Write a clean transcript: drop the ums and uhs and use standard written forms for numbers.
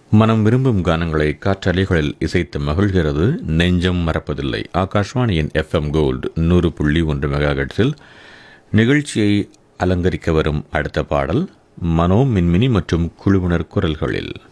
மனம் விரும்பும் கானங்களை காற்றலைகளில் இசைத்து மகிழ்கிறது நெஞ்சம் மறப்பதில்லை. ஆகாஷ்வாணியின் FM கோல்டு 100.1 மெகாஹெர்ட்ஸில் நிகழ்ச்சியை அலங்கரிக்க வரும் அடுத்த பாடல் மனோ மின்மினி மற்றும் குழுவினர் குரல்களில்.